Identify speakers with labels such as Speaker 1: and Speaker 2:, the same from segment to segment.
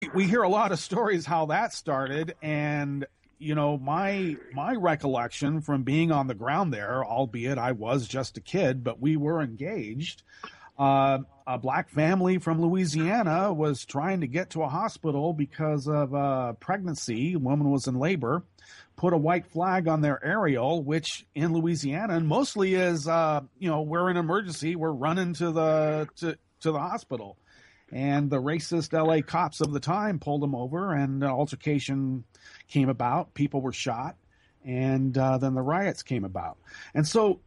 Speaker 1: we hear a lot of stories how that started, and my recollection from being on the ground there, albeit I was just a kid, but we were engaged. A black family from Louisiana was trying to get to a hospital because of pregnancy. A woman was in labor, put a white flag on their aerial, which in Louisiana and mostly is, we're in emergency. We're running to the hospital. And the racist LA cops of the time pulled them over, and an altercation came about. People were shot, and then the riots came about. And so,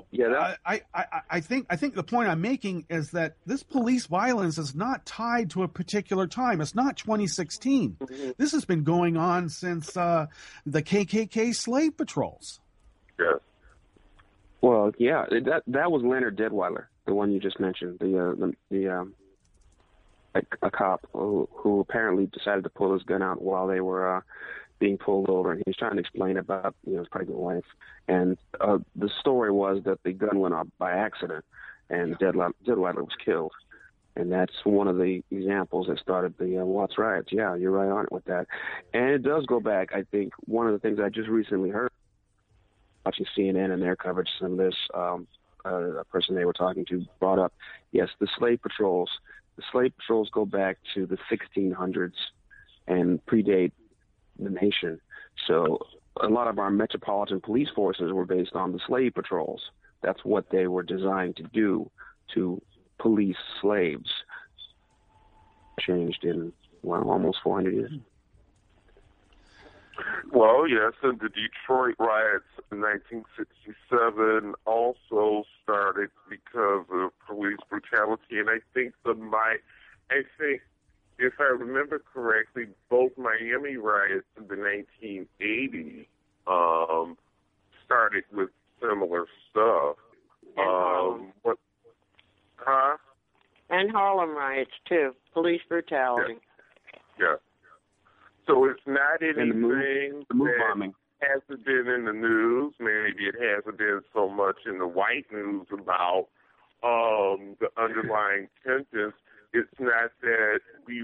Speaker 1: I think the point I'm making is that this police violence is not tied to a particular time. It's not 2016. Mm-hmm. This has been going on since the KKK slave patrols.
Speaker 2: Yeah. Well, yeah, that was Leonard Deadweiler, the one you just mentioned, a cop who apparently decided to pull his gun out while they were being pulled over, and he was trying to explain about his pregnant wife. And the story was that the gun went off by accident, and Deadweiler was killed. And that's one of the examples that started the Watts riots. Yeah, you're right on it with that. And it does go back. I think one of the things I just recently heard, watching CNN and their coverage, some of this, a person they were talking to brought up, yes, the slave patrols. The slave patrols go back to the 1600s and predate the nation. So a lot of our metropolitan police forces were based on the slave patrols. That's what they were designed to do, to police slaves. Changed in, almost 400 years.
Speaker 3: Well, yes, and the Detroit riots in 1967 also started because of police brutality, and I think if I remember correctly, both Miami riots in the 1980s started with similar stuff.
Speaker 4: And Harlem riots too, police brutality.
Speaker 3: Yeah. So it's not anything
Speaker 2: the move bombing
Speaker 3: hasn't been in the news. Maybe it hasn't been so much in the white news about the underlying sentence. It's not that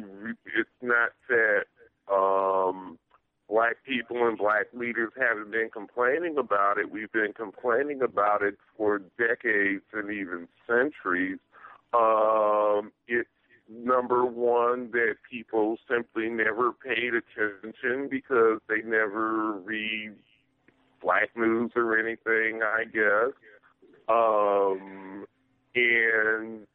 Speaker 3: black people and black leaders haven't been complaining about it. We've been complaining about it for decades and even centuries. It's number one that people simply never paid attention because they never read black news or anything, I guess. And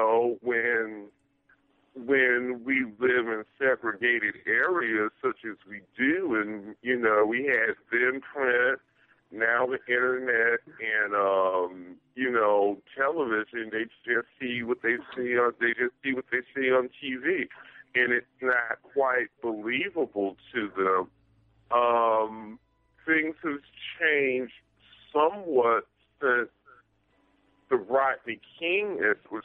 Speaker 3: when we live in segregated areas such as we do, and we had thin print, now the internet, and television, they just see what they see on TV, and it's not quite believable to them. Things have changed somewhat since the Rodney King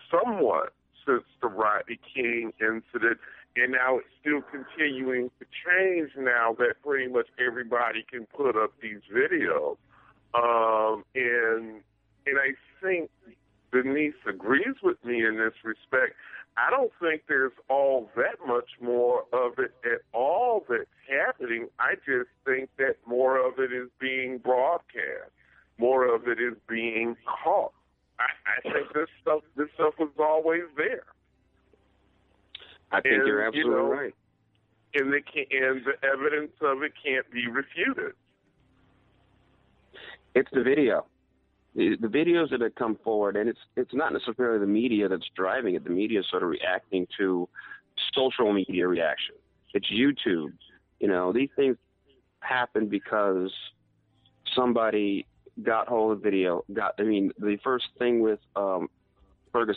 Speaker 3: incident, and now it's still continuing to change now that pretty much everybody can put up these videos. And I think Denise agrees with me in this respect. I don't think there's all that much more of it at all that's happening. I just think that more of it is being broadcast. More of it is being caught. I think this stuff was always there.
Speaker 2: I think you're absolutely right.
Speaker 3: And the evidence of it can't be refuted.
Speaker 2: It's the video. The videos that have come forward, and it's not necessarily the media that's driving it. The media is sort of reacting to social media reaction. It's YouTube. These things happen because somebody got hold of video. The first thing with with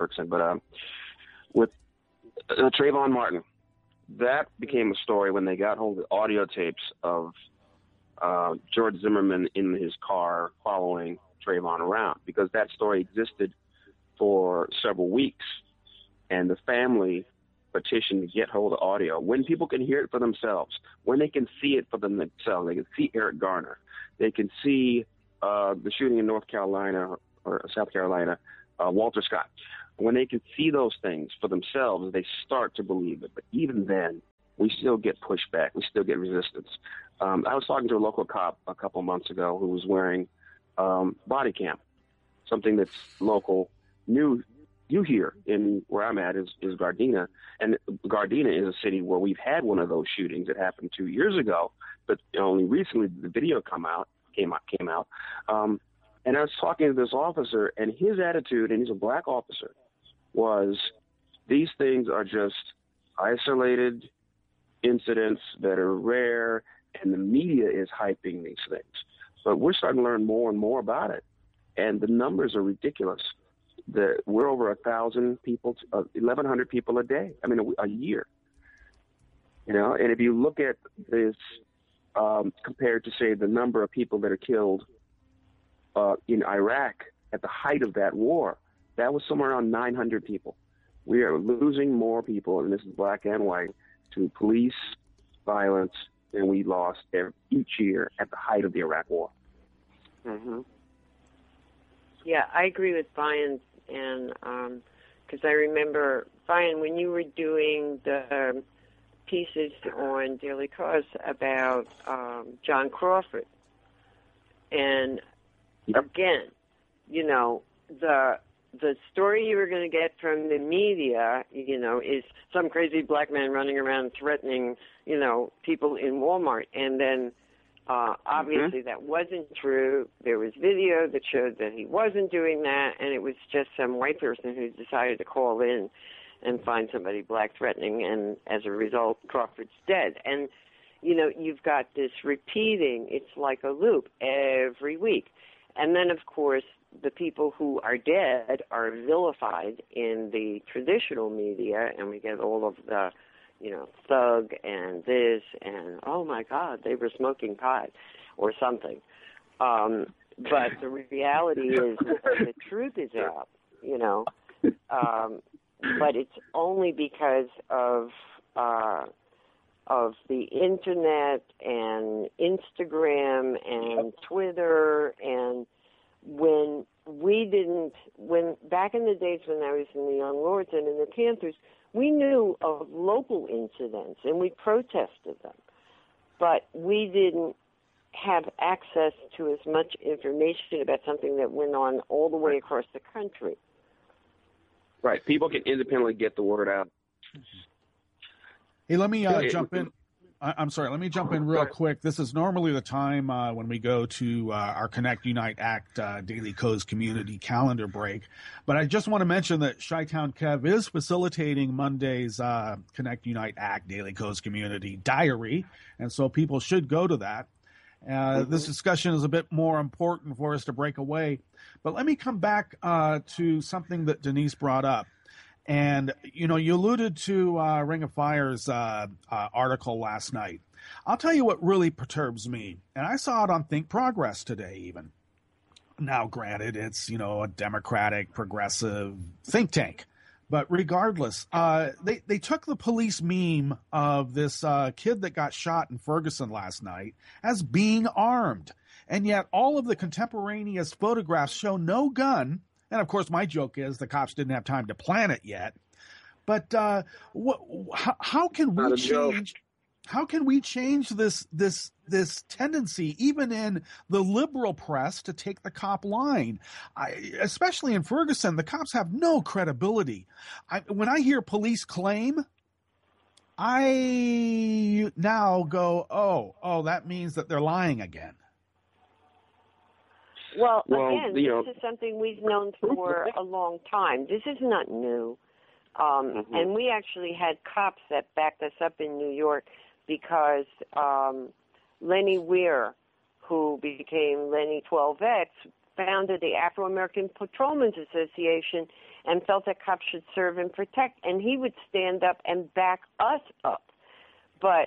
Speaker 2: Trayvon Martin, that became a story when they got hold of audio tapes of George Zimmerman in his car following Trayvon around, because that story existed for several weeks, and the family petitioned to get hold of audio. When people can hear it for themselves, when they can see it for themselves, they can see Eric Garner, they can see the shooting in North Carolina or South Carolina, Walter Scott. When they can see those things for themselves, they start to believe it. But even then, we still get pushback. We still get resistance. I was talking to a local cop a couple months ago who was wearing body cam, something that's local, new here in where I'm at is Gardena. And Gardena is a city where we've had one of those shootings. It happened 2 years ago, but only recently the video came out. And I was talking to this officer, and his attitude, and he's a black officer, was these things are just isolated incidents that are rare, and the media is hyping these things. But we're starting to learn more and more about it, and the numbers are ridiculous. We're over 1,000 people, 1,100 people a day. I mean, a year. And if you look at this compared to, say, the number of people that are killed in Iraq at the height of that war, that was somewhere around 900 people. We are losing more people, and this is black and white, to police violence than we lost each year at the height of the Iraq war.
Speaker 4: Mm-hmm. Yeah, I agree with Brian, and because I remember, Brian, when you were doing the pieces on Daily Kos about John Crawford, and again, the story you were going to get from the media, is some crazy black man running around threatening, people in Walmart. And then obviously that wasn't true. There was video that showed that he wasn't doing that, and it was just some white person who decided to call in and find somebody black threatening, and as a result, Crawford's dead. And, you've got this repeating. It's like a loop every week. And then, of course, the people who are dead are vilified in the traditional media, and we get all of the, thug and this, and, oh, my God, they were smoking pot or something. But the reality is the truth is out, but it's only because of the Internet and Instagram and Twitter, and when back in the days when I was in the Young Lords and in the Panthers, we knew of local incidents and we protested them, but we didn't have access to as much information about something that went on all the way across the country.
Speaker 2: Right. People can independently get the word out.
Speaker 1: Hey, let me jump in. I'm sorry. Let me jump in real quick. This is normally the time when we go to our Connect, Unite, Act Daily Kos community calendar break. But I just want to mention that Chi-Town Kev is facilitating Monday's Connect, Unite, Act Daily Kos community diary. And so people should go to that. This discussion is a bit more important for us to break away. But let me come back to something that Denise brought up. And, you alluded to Ring of Fire's article last night. I'll tell you what really perturbs me. And I saw it on Think Progress today even. Now, granted, it's, a democratic, progressive think tank. But regardless, they took the police meme of this kid that got shot in Ferguson last night as being armed. And yet all of the contemporaneous photographs show no gun. And, of course, my joke is the cops didn't have time to plan it yet. But how can we change? How can we change this tendency, even in the liberal press, to take the cop line? Especially in Ferguson, the cops have no credibility. When I hear police claim, I now go, oh, that means that they're lying again.
Speaker 4: Well, again, this is something we've known for a long time. This is not new. And we actually had cops that backed us up in New York because Lenny Weir, who became Lenny 12X, founded the Afro-American Patrolmen's Association and felt that cops should serve and protect. And he would stand up and back us up. But,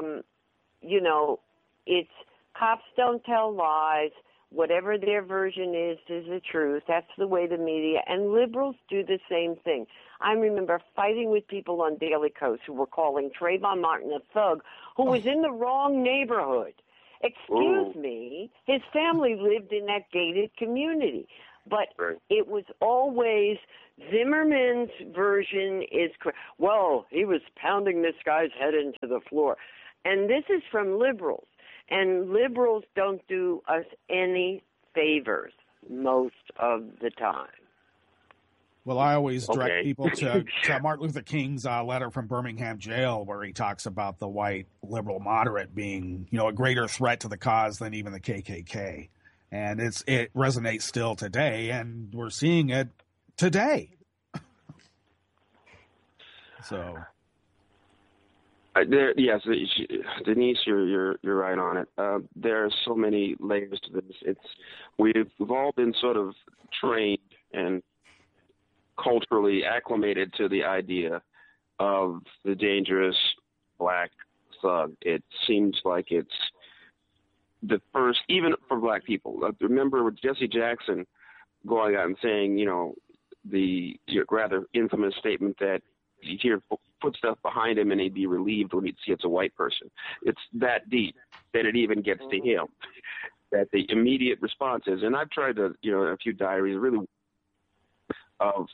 Speaker 4: it's cops don't tell lies. Whatever their version is the truth. That's the way the media and liberals do the same thing. I remember fighting with people on Daily Kos who were calling Trayvon Martin a thug who was in the wrong neighborhood. Excuse me, his family lived in that gated community. But it was always Zimmerman's version is, well, he was pounding this guy's head into the floor. And this is from liberals. And liberals don't do us any favors most of the time.
Speaker 1: Well, I always direct people to Martin Luther King's letter from Birmingham jail, where he talks about the white liberal moderate being, a greater threat to the cause than even the KKK. And it resonates still today, and we're seeing it today. So,
Speaker 2: yes, Denise, you're right on it. There are so many layers to this. We've all been sort of trained and culturally acclimated to the idea of the dangerous black thug. It seems like it's the first, even for black people. Remember Jesse Jackson going out and saying, the rather infamous statement that you hear footsteps behind him and he'd be relieved when he'd see it's a white person. It's that deep that it even gets to him, that the immediate response is, and I've tried to, a few diaries really of,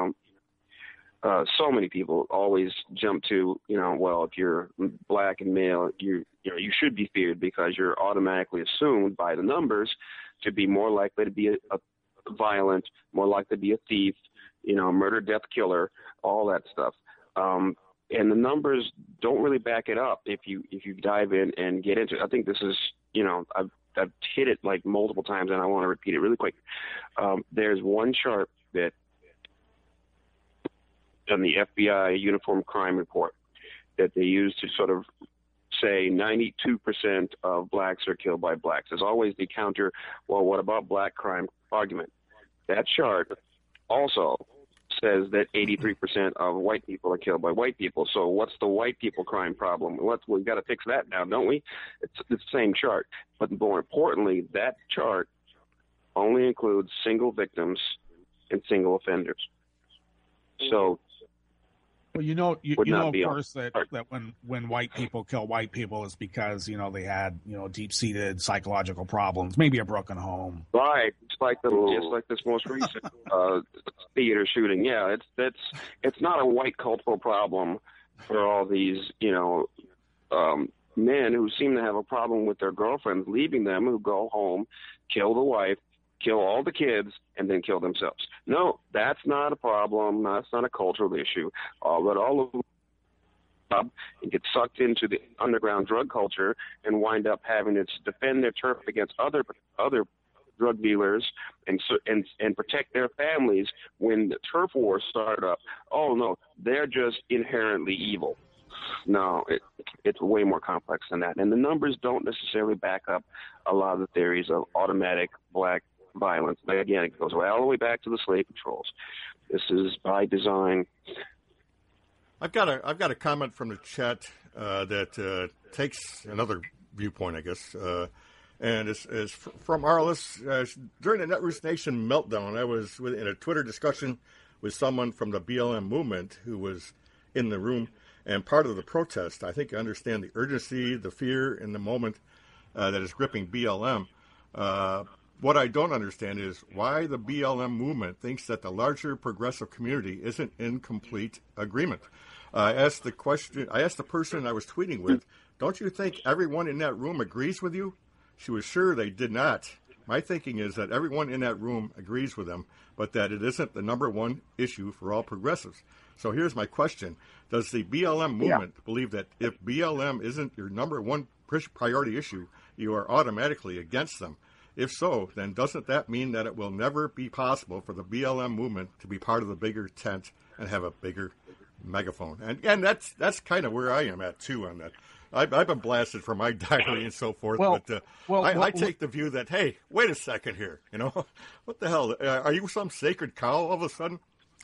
Speaker 2: so many people always jump to, well, if you're black and male, you should be feared because you're automatically assumed by the numbers to be more likely to be a violent, more likely to be a thief, murder, death, killer, all that stuff. And the numbers don't really back it up if you dive in and get into it. I think this is, I've hit it like multiple times and I want to repeat it really quick. There's one chart that on the FBI Uniform Crime Report that they use to sort of say 92% of blacks are killed by blacks. There's always the counter, well, what about black crime argument? That chart also says that 83% of white people are killed by white people. So what's the white people crime problem? We've got to fix that now, don't we? It's the same chart. But more importantly, that chart only includes single victims and single offenders. So,
Speaker 1: well, of course, that when white people kill white people is because, they had, deep-seated psychological problems, maybe a broken home.
Speaker 2: Right. Just like this most recent theater shooting. Yeah, it's not a white cultural problem for all these, men who seem to have a problem with their girlfriends leaving them, who go home, kill the wife, kill all the kids, and then kill themselves. No, that's not a problem. That's not a cultural issue. But all of them and get sucked into the underground drug culture and wind up having to defend their turf against other drug dealers and protect their families when the turf wars start up. Oh, no, they're just inherently evil. No, it's way more complex than that. And the numbers don't necessarily back up a lot of the theories of automatic black violence. Again, it goes all the way back to the slave patrols. This is by design.
Speaker 5: I've got a comment from the chat that takes another viewpoint, I guess, and is from Arliss. During the Netroots Nation meltdown, I was in a Twitter discussion with someone from the BLM movement who was in the room and part of the protest. I think I understand the urgency, the fear in the moment that is gripping BLM. What I don't understand is why the BLM movement thinks that the larger progressive community isn't in complete agreement. I asked the person I was tweeting with, don't you think everyone in that room agrees with you? She was sure they did not. My thinking is that everyone in that room agrees with them, but that it isn't the number one issue for all progressives. So here's my question. Does the BLM movement believe that if BLM isn't your number one priority issue, you are automatically against them? If so, then doesn't that mean that it will never be possible for the BLM movement to be part of the bigger tent and have a bigger megaphone? And that's kind of where I am at, too, on that. I've been blasted for my diary and so forth, I take the view that, hey, wait a second here, what the hell? Are you some sacred cow all of a sudden?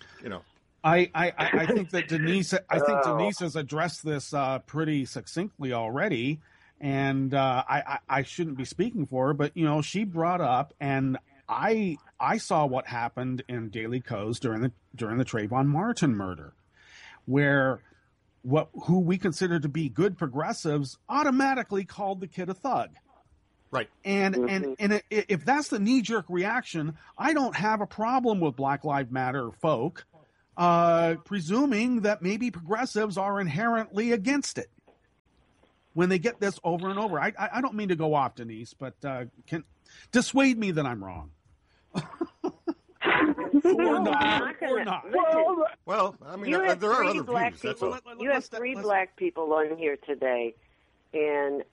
Speaker 1: I think that Denise has addressed this pretty succinctly already, and I shouldn't be speaking for her, but she brought up, and I saw what happened in Daily Kos during the Trayvon Martin murder, where who we consider to be good progressives automatically called the kid a thug.
Speaker 5: Right.
Speaker 1: And if that's the knee-jerk reaction, I don't have a problem with Black Lives Matter folk presuming that maybe progressives are inherently against it when they get this over and over. I don't mean to go off, Denise, but can dissuade me that I'm wrong. Or not.
Speaker 5: Well, I mean, there are other views. That's all.
Speaker 4: You have three black people on here today, and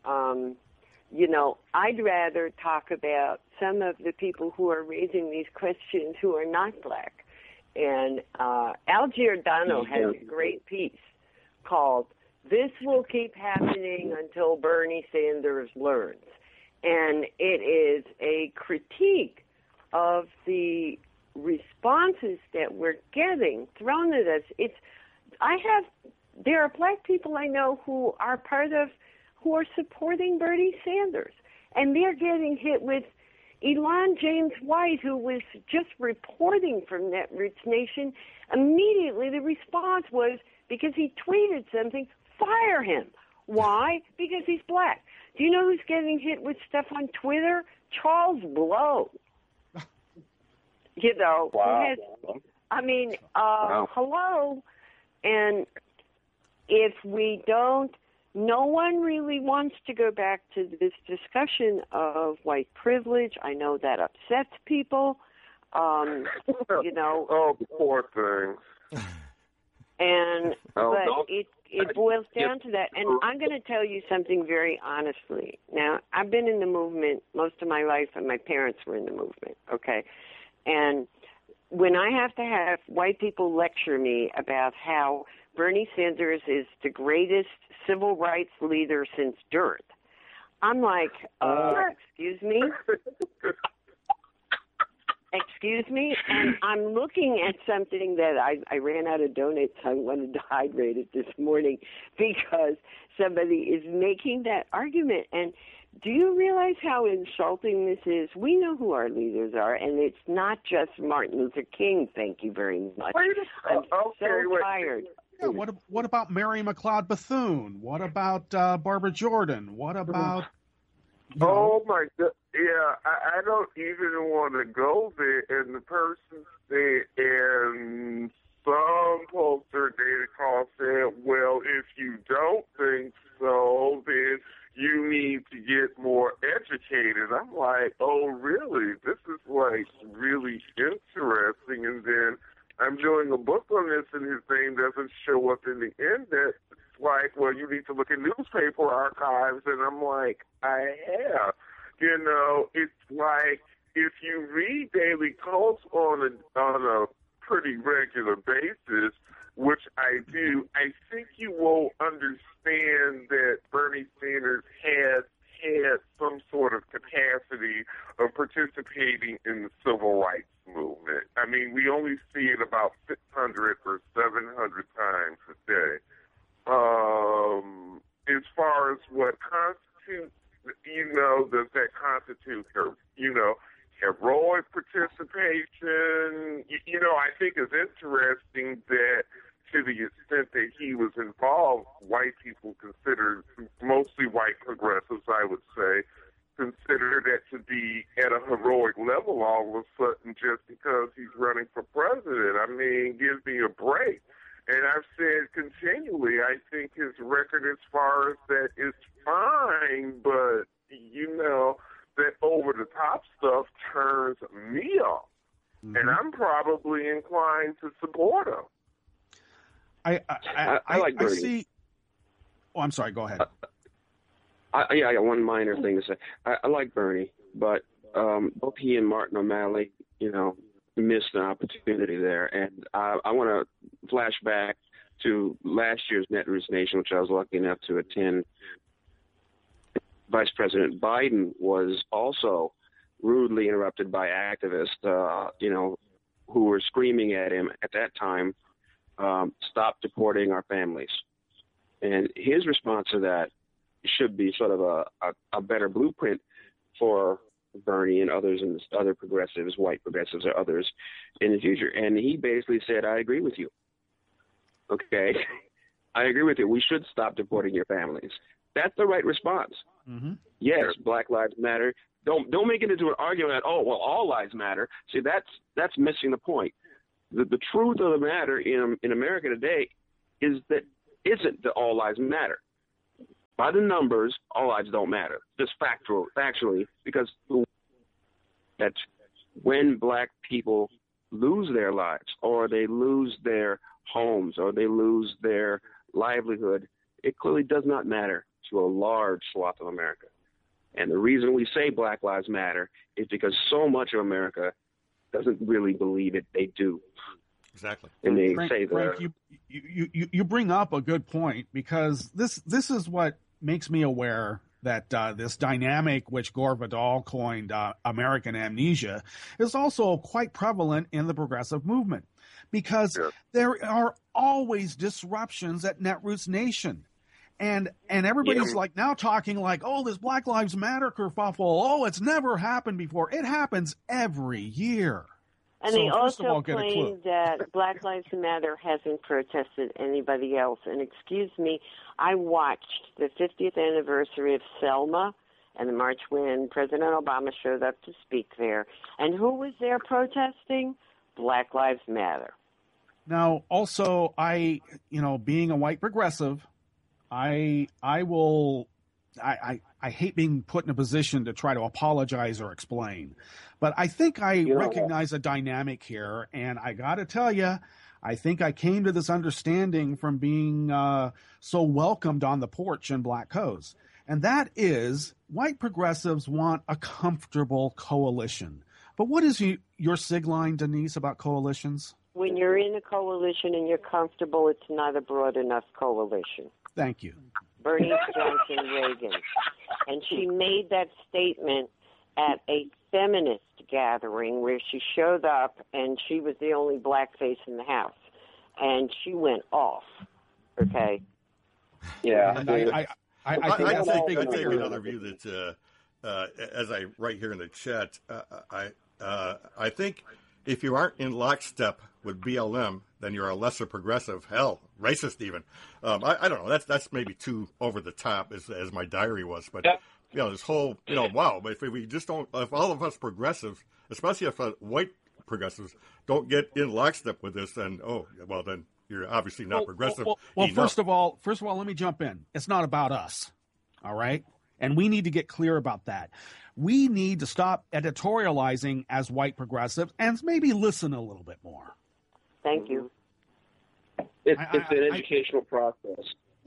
Speaker 4: I'd rather talk about some of the people who are raising these questions who are not black. And Al Giordano has a great piece called "This Will Keep Happening Until Bernie Sanders Learns," and it is a critique of the responses that we're getting thrown at us. There are black people I know who are supporting Bernie Sanders, and they're getting hit with Elon James White, who was just reporting from Netroots Nation. Immediately the response was, because he tweeted something, fire him. Why? Because he's black. Do you know who's getting hit with stuff on Twitter? Charles Blow.
Speaker 2: Wow.
Speaker 4: Hello. And if we don't, no one really wants to go back to this discussion of white privilege. I know that upsets people.
Speaker 3: Oh, poor things.
Speaker 4: And it boils down to that. And I'm going to tell you something very honestly. Now, I've been in the movement most of my life, and my parents were in the movement, okay? And when I have to have white people lecture me about how Bernie Sanders is the greatest civil rights leader since dirt, I'm like, excuse me? Excuse me? And I'm looking at something that I ran out of donuts. I wanted to hydrate it this morning because somebody is making that argument. And do you realize how insulting this is? We know who our leaders are, and it's not just Martin Luther King. Thank you very much. I'm so tired.
Speaker 1: Yeah, what about Mary McLeod Bethune? What about Barbara Jordan? What about...
Speaker 3: Oh, my God. Yeah, I don't even want to go there. And the person said, and some pollster data call said, well, if you don't think so, then you need to get more educated. I'm like, oh, really? This is, really interesting. And then I'm doing a book on this, and his name doesn't show up in the index. It's like, well, you need to look at newspaper archives. And I'm like, I have. It's like if you read Daily Kos on a pretty regular basis, which I do, I think you will understand that Bernie Sanders has had some sort of capacity of participating in the civil rights movement. I mean, we only see it about 600 or 700 times a day. As far as what constitutes, does that constitute, heroic participation? I think it's interesting that to the extent that he was involved, white people considered, mostly white progressives, I would say, consider that to be at a heroic level all of a sudden just because he's running for president. I mean, give me a break. And I've said continually, I think his record as far as that is fine, but, that over-the-top stuff turns me off. Mm-hmm. And I'm probably inclined to support him.
Speaker 2: I like Bernie.
Speaker 1: I see. Oh, I'm sorry. Go ahead.
Speaker 2: I got one minor thing to say. I like Bernie, but both he and Martin O'Malley, missed an opportunity there. And I want to flash back to last year's Netroots Nation, which I was lucky enough to attend. Vice President Biden was also rudely interrupted by activists, who were screaming at him at that time, stop deporting our families. And his response to that should be sort of a better blueprint for Bernie and others and other progressives, white progressives or others in the future. And he basically said, I agree with you. Okay. I agree with you. We should stop deporting your families. That's the right response. Mm-hmm. Yes, Black Lives Matter. Don't make it into an argument that, all lives matter. See, that's missing the point. the truth of the matter in America today isn't that all lives matter. By the numbers, all lives don't matter. Just factually, because that when black people lose their lives, or they lose their homes, or they lose their livelihood, it clearly does not matter to a large swath of America. And the reason we say Black Lives Matter is because so much of America doesn't really believe it. They do.
Speaker 5: Exactly.
Speaker 2: And they
Speaker 1: Frank,
Speaker 2: say that.
Speaker 1: Frank, you bring up a good point, because this is what makes me aware that this dynamic, which Gore Vidal coined American amnesia, is also quite prevalent in the progressive movement, because there are always disruptions at Netroots Nation. And everybody's like now talking like, oh, this Black Lives Matter kerfuffle. Oh, it's never happened before. It happens every year.
Speaker 4: And
Speaker 1: So
Speaker 4: they
Speaker 1: first of all,
Speaker 4: also
Speaker 1: get a
Speaker 4: claim
Speaker 1: clue.
Speaker 4: that Black Lives Matter hasn't protested anybody else. And excuse me, I watched the 50th anniversary of Selma and the march when President Obama showed up to speak there. And who was there protesting? Black Lives Matter.
Speaker 1: Now, also, being a white progressive, I hate being put in a position to try to apologize or explain, but I think I recognize a dynamic here, and I got to tell you, I think I came to this understanding from being so welcomed on the porch in Black Coast, and that is white progressives want a comfortable coalition. But what is your sig line, Denise, about coalitions?
Speaker 4: When you're in a coalition and you're comfortable, it's not a broad enough coalition.
Speaker 1: Thank you.
Speaker 4: Bernice Johnson Reagan. And she made that statement at a feminist gathering where she showed up and she was the only black face in the house. And she went off. Okay?
Speaker 2: Yeah.
Speaker 1: And I think that's a big
Speaker 5: I take
Speaker 1: deal.
Speaker 5: another view that, as I write here in the chat, I think if you aren't in lockstep with BLM, then you're a lesser progressive, hell, racist even. I don't know. That's maybe too over the top, as my diary was. But this whole, wow. But if we just don't, if all of us progressives, especially if white progressives, don't get in lockstep with this, then then you're obviously not progressive.
Speaker 1: Well, first of all, let me jump in. It's not about us, all right? And we need to get clear about that. We need to stop editorializing as white progressives and maybe listen a little bit more.
Speaker 4: Thank you.
Speaker 2: It's an educational process.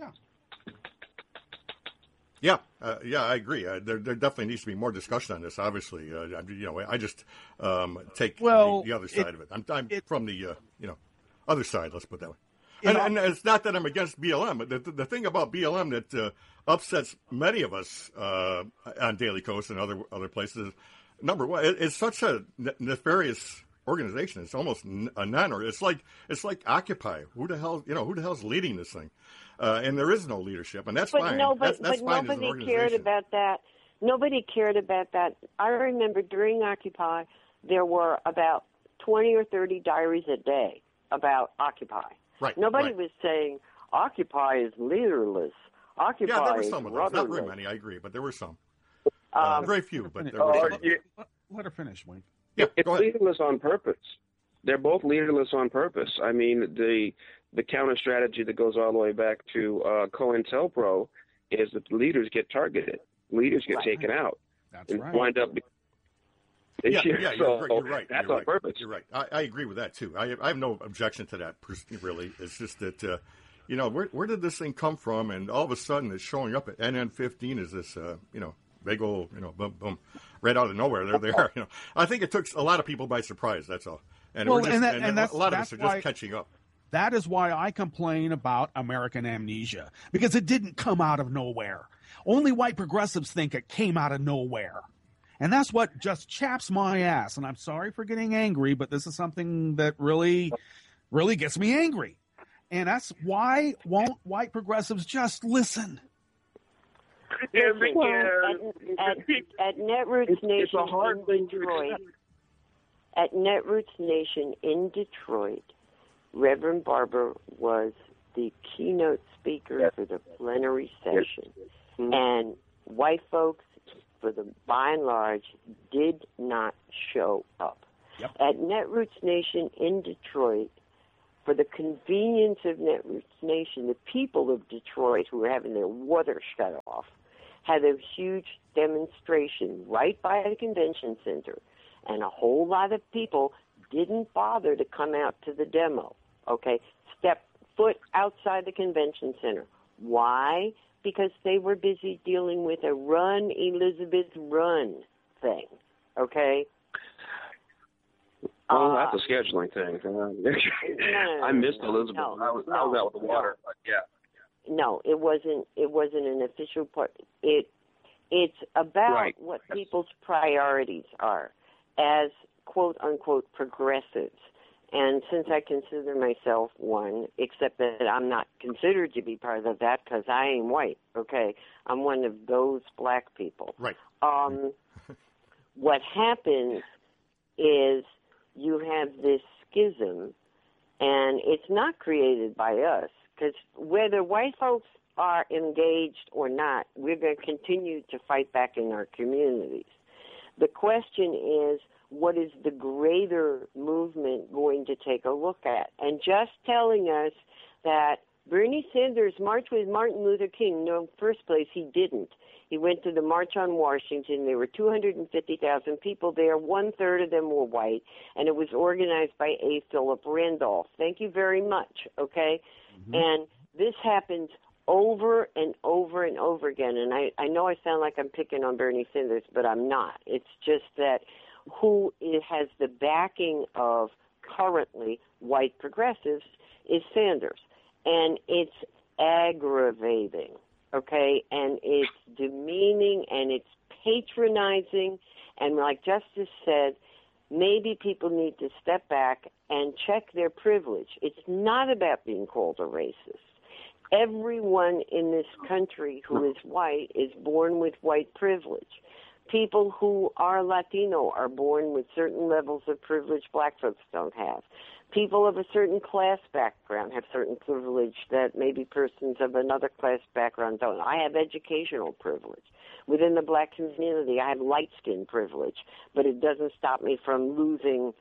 Speaker 5: Yeah, I agree. There definitely needs to be more discussion on this. Obviously, I just take the other side of it. I'm from the other side. Let's put it that way. And it's not that I'm against BLM. The thing about BLM that upsets many of us on Daily Kos and other places, number one, it's such a nefarious organization. It's almost a non. It's like Occupy. Who the hell's leading this thing? And there is no leadership, and that's fine. That's fine as an
Speaker 4: nobody cared about that. Nobody cared about that. I remember during Occupy, there were about 20 or 30 diaries a day about Occupy.
Speaker 5: Right.
Speaker 4: Nobody was saying Occupy is leaderless. Occupy
Speaker 5: there were
Speaker 4: is
Speaker 5: some of those.
Speaker 4: rudderless.
Speaker 5: Not very many, I agree, but there were some. Very few, but there were some.
Speaker 1: Let her finish, Wayne.
Speaker 5: Yeah,
Speaker 2: it's
Speaker 5: go ahead.
Speaker 2: leaderless on purpose. They're both leaderless on purpose. I mean, the counter strategy that goes all the way back to COINTELPRO is that the leaders get targeted, leaders get taken out,
Speaker 1: That's
Speaker 2: and
Speaker 1: right.
Speaker 2: wind up.
Speaker 5: You're right.
Speaker 2: That's
Speaker 5: you're
Speaker 2: on
Speaker 5: right.
Speaker 2: purpose.
Speaker 5: You're right. I agree with that too. I have no objection to that. Really, it's just that where did this thing come from? And all of a sudden, it's showing up at NN15 as this big old boom boom right out of nowhere. There they are. I think it took a lot of people by surprise. That's all. And
Speaker 1: Well,
Speaker 5: we're just,
Speaker 1: and
Speaker 5: a lot of
Speaker 1: that's
Speaker 5: us are
Speaker 1: why-
Speaker 5: just catching up.
Speaker 1: That is why I complain about American amnesia, because it didn't come out of nowhere. Only white progressives think it came out of nowhere. And that's what just chaps my ass. And I'm sorry for getting angry, but this is something that really, really gets me angry. And that's why won't white progressives just listen?
Speaker 4: At Netroots Nation
Speaker 2: It's a hard thing to
Speaker 4: Detroit,
Speaker 2: accept.
Speaker 4: at Netroots Nation in Detroit, Reverend Barber was the keynote speaker for the plenary session. And white folks, by and large, did not show up.
Speaker 1: Yep.
Speaker 4: At Netroots Nation in Detroit, for the convenience of Netroots Nation, the people of Detroit who were having their water shut off had a huge demonstration right by the convention center, and a whole lot of people didn't bother to come out to the demo, okay? Step foot outside the convention center. Why? Because they were busy dealing with a Run, Elizabeth, Run thing, okay?
Speaker 2: Oh, that's a scheduling thing. I missed Elizabeth.
Speaker 4: No,
Speaker 2: I was out with the water, but yeah.
Speaker 4: No, it wasn't an official part. It's about what people's priorities are as quote unquote progressives. And since I consider myself one, except that I'm not considered to be part of that because I ain't white, okay? I'm one of those black people.
Speaker 5: Right.
Speaker 4: What happens is you have this schism, and it's not created by us, because whether white folks are engaged or not, we're going to continue to fight back in our communities. The question is, what is the greater movement going to take a look at? And just telling us that Bernie Sanders marched with Martin Luther King, no, first place, he didn't. He went to the March on Washington. There were 250,000 people there. 1/3 of them were white, and it was organized by A. Philip Randolph. Thank you very much, okay? Mm-hmm. And this happens over and over and over again. And I know I sound like I'm picking on Bernie Sanders, but I'm not. It's just that who has the backing of currently white progressives is Sanders. And it's aggravating, okay? And it's demeaning and it's patronizing. And like Justice said, maybe people need to step back and check their privilege. It's not about being called a racist. Everyone in this country who is white is born with white privilege. People who are Latino are born with certain levels of privilege black folks don't have. People of a certain class background have certain privilege that maybe persons of another class background don't. I have educational privilege. Within the black community, I have light-skin privilege, but it doesn't stop me from losing,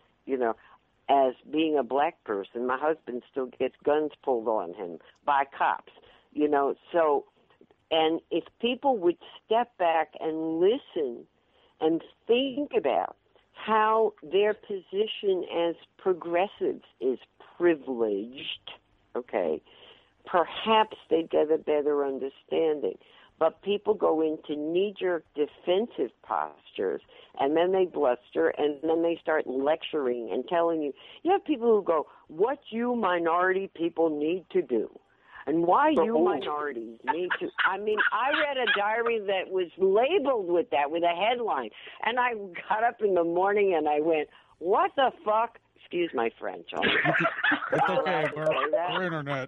Speaker 4: as being a black person. My husband still gets guns pulled on him by cops, so... And if people would step back and listen and think about how their position as progressives is privileged, okay, perhaps they'd get a better understanding. But people go into knee-jerk defensive postures, and then they bluster, and then they start lecturing and telling you. You have people who go, what you minority people need to do. And why you minorities need to... I mean, I read a diary that was labeled with that, with a headline. And I got up in the morning and I went, what the fuck? Excuse my French.
Speaker 1: It's okay. We're internet.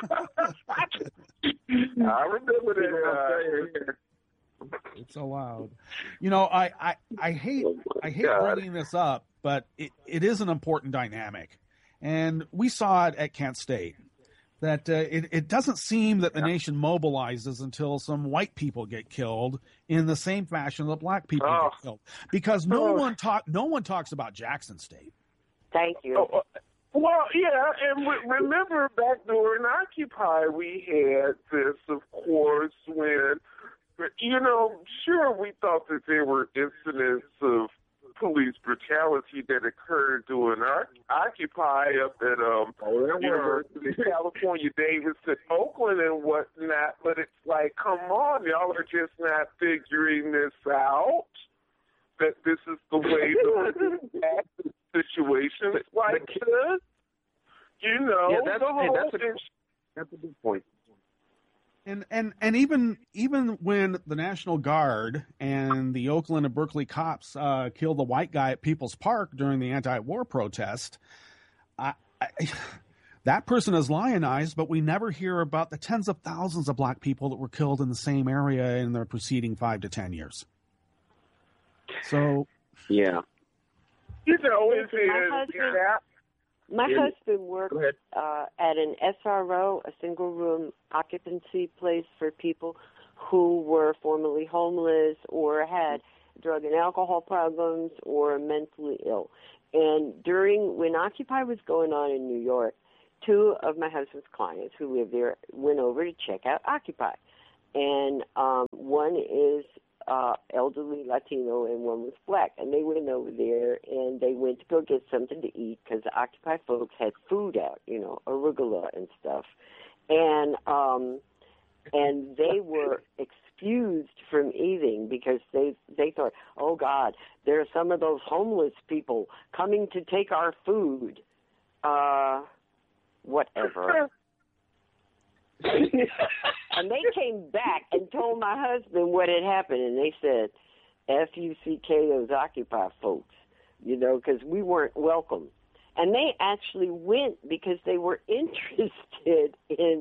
Speaker 3: I remember that.
Speaker 1: It's allowed. I hate bringing this up, but it is an important dynamic. And we saw it at Kent State. That it doesn't seem that the nation mobilizes until some white people get killed in the same fashion that black people get killed, because no one talks about Jackson State.
Speaker 4: Thank you.
Speaker 3: Well, yeah, and remember back during Occupy, we had this, of course, when sure we thought that there were incidents of police brutality that occurred during Occupy up at University of California, Davidson, Oakland, and whatnot. But it's like, come on, y'all are just not figuring this out. That this is the way to act in situations like this.
Speaker 2: That's a good point.
Speaker 1: And even when the National Guard and the Oakland and Berkeley cops killed the white guy at People's Park during the anti-war protest, that person is lionized, but we never hear about the tens of thousands of black people that were killed in the same area in the preceding 5 to 10 years. So,
Speaker 4: yeah. My husband worked at an SRO, a single-room occupancy place for people who were formerly homeless or had drug and alcohol problems or mentally ill. And when Occupy was going on in New York, two of my husband's clients who live there went over to check out Occupy. And one is elderly Latino and one was black. And they went over there and they went to go get something to eat because the Occupy folks had food out, arugula and stuff. And they were excused from eating because they thought, oh, God, there are some of those homeless people coming to take our food. Whatever. And they came back and told my husband what had happened, and they said, F-U-C-K, those Occupy folks, because we weren't welcome. And they actually went because they were interested in,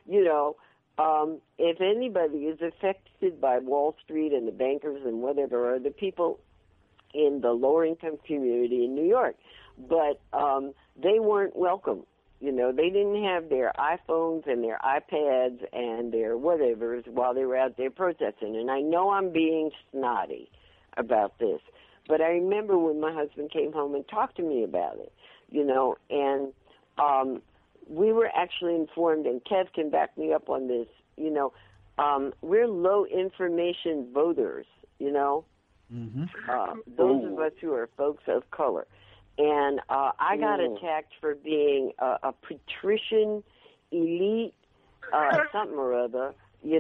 Speaker 4: if anybody is affected by Wall Street and the bankers and whatever, are the people in the lower-income community in New York. But they weren't welcome. They didn't have their iPhones and their iPads and their whatevers while they were out there protesting. And I know I'm being snotty about this, but I remember when my husband came home and talked to me about it, and we were actually informed, and Kev can back me up on this, we're low-information voters,
Speaker 1: Mm-hmm.
Speaker 4: those of us who are folks of color. And I got attacked for being a patrician elite something or other,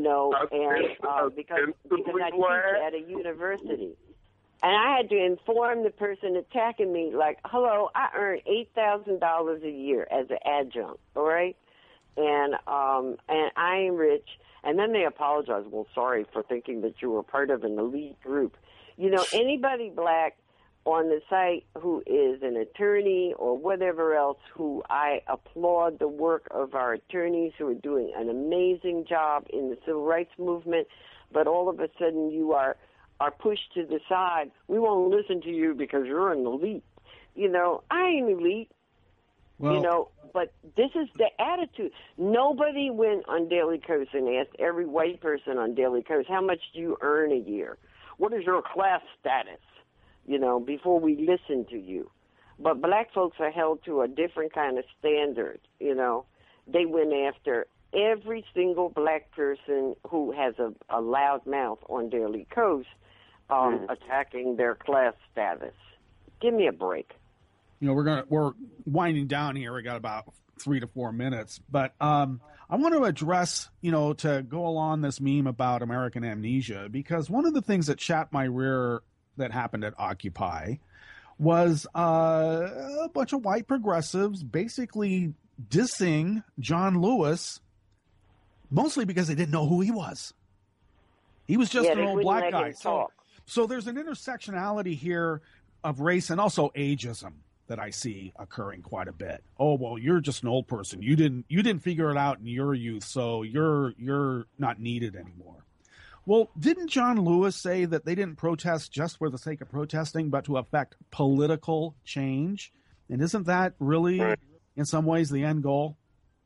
Speaker 4: and because I teach at a university. And I had to inform the person attacking me, like, hello, I earn $8,000 a year as an adjunct, all right? And I am rich. And then they apologized. Well, sorry for thinking that you were part of an elite group. Anybody black on the site who is an attorney or whatever else, who I applaud the work of our attorneys who are doing an amazing job in the civil rights movement, but all of a sudden you are pushed to the side. We won't listen to you because you're an elite. I ain't elite. Well, but this is the attitude. Nobody went on Daily Kos and asked every white person on Daily Kos, how much do you earn a year? What is your class status? Before we listen to you. But black folks are held to a different kind of standard, They went after every single black person who has a loud mouth on Daily Kos, attacking their class status. Give me a break.
Speaker 1: We're winding down here. We got about 3 to 4 minutes, but I want to address, to go along this meme about American amnesia, because one of the things that chapped my rear that happened at Occupy was a bunch of white progressives basically dissing John Lewis, mostly because they didn't know who he was. He was just an old black guy. So there's an intersectionality here of race and also ageism that I see occurring quite a bit. Oh, well, you're just an old person. You didn't figure it out in your youth, so you're not needed anymore. Well, didn't John Lewis say that they didn't protest just for the sake of protesting, but to affect political change? And isn't that really, in some ways, the end goal?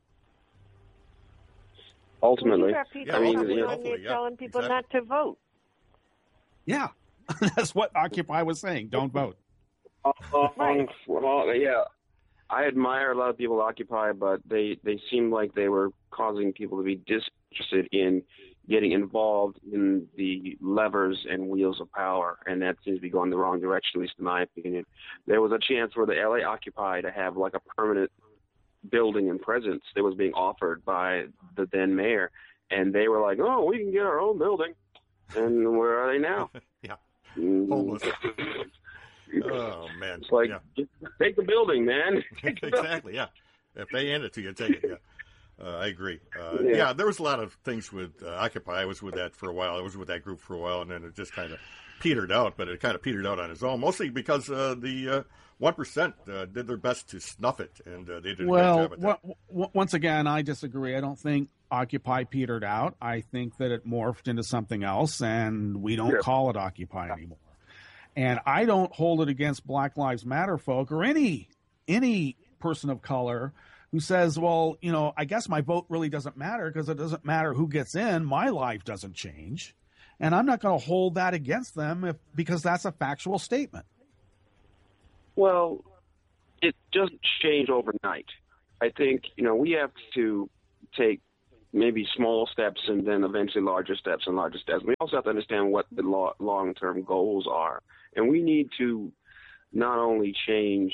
Speaker 2: Ultimately.
Speaker 4: Telling people not to vote.
Speaker 1: Yeah, that's what Occupy was saying. Don't vote.
Speaker 2: Well, yeah. I admire a lot of people Occupy, but they seem like they were causing people to be disinterested in getting involved in the levers and wheels of power, and that seems to be going the wrong direction, at least in my opinion. There was a chance for the LA Occupy to have like a permanent building and presence that was being offered by the then mayor, and they were like, oh, we can get our own building. And where are they now?
Speaker 5: Yeah. Homeless. Oh, man.
Speaker 2: It's like, just take the building, man.
Speaker 5: Exactly, yeah. If they hand it to you, take it, yeah. I agree. Yeah, there was a lot of things with Occupy. I was with that for a while. I was with that group for a while, and then it just kind of petered out, but it kind of petered out on its own, mostly because the 1% did their best to snuff it, and they did a great job at that.
Speaker 1: Once again, I disagree. I don't think Occupy petered out. I think that it morphed into something else, and we don't call it Occupy anymore. And I don't hold it against Black Lives Matter folk or any person of color who says, well, I guess my vote really doesn't matter because it doesn't matter who gets in. My life doesn't change. And I'm not going to hold that against them because that's a factual statement.
Speaker 2: Well, it doesn't change overnight. I think, we have to take maybe small steps and then eventually larger steps and larger steps. We also have to understand what the long-term goals are. And we need to not only change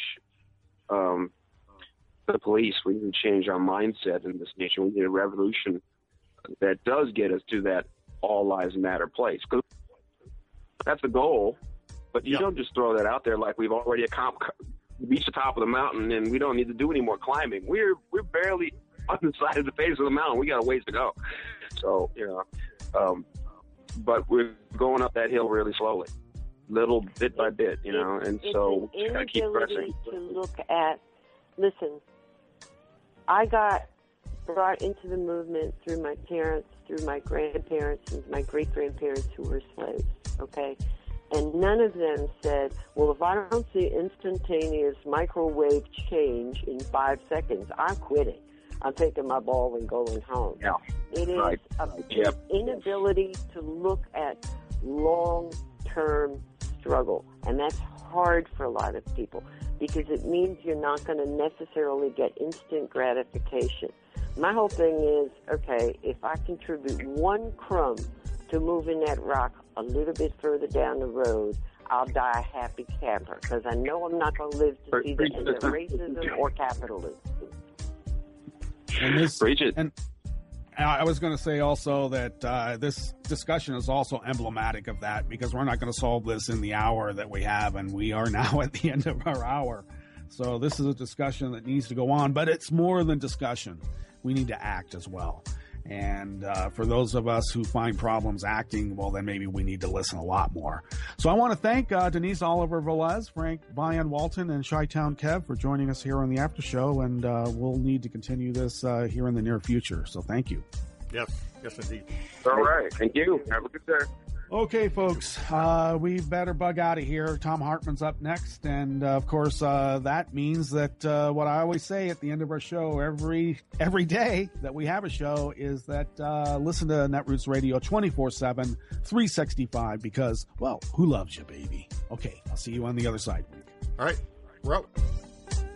Speaker 2: the police, we need to change our mindset in this nation. We need a revolution that does get us to that all lives matter place. Because that's the goal, but you don't just throw that out there like we've already reached the top of the mountain and we don't need to do any more climbing. We're barely on the side of the face of the mountain. We got a ways to go. So, but we're going up that hill really slowly, little bit by bit, and so we got to keep pressing.
Speaker 4: To look at, listen, I got brought into the movement through my parents, through my grandparents, and my great-grandparents who were slaves, okay? And none of them said, well, if I don't see instantaneous microwave change in 5 seconds, I'm quitting. I'm taking my ball and going home.
Speaker 2: Yeah.
Speaker 4: It is an inability to look at long-term struggle, and that's hard for a lot of people because it means you're not going to necessarily get instant gratification. My whole thing is, okay, if I contribute one crumb to moving that rock a little bit further down the road, I'll die a happy camper because I know I'm not going to live to see the end of racism or capitalism.
Speaker 1: And I was going to say also that this discussion is also emblematic of that because we're not going to solve this in the hour that we have, and we are now at the end of our hour. So this is a discussion that needs to go on, but it's more than discussion. We need to act as well. And for those of us who find problems acting, well, then maybe we need to listen a lot more. So I want to thank Denise Oliver Velez, Frank Bayan Walton, and Chi-Town Kev for joining us here on the After Show. And we'll need to continue this here in the near future. So thank you.
Speaker 5: Yes, indeed.
Speaker 3: All right.
Speaker 2: Thank you.
Speaker 3: Have a good day.
Speaker 1: Okay, folks, we better bug out of here. Tom Hartman's up next. And, of course, that means that what I always say at the end of our show every day that we have a show is that listen to Netroots Radio 24/7, 365 because, well, who loves you, baby? Okay, I'll see you on the other side.
Speaker 5: All right, we're out.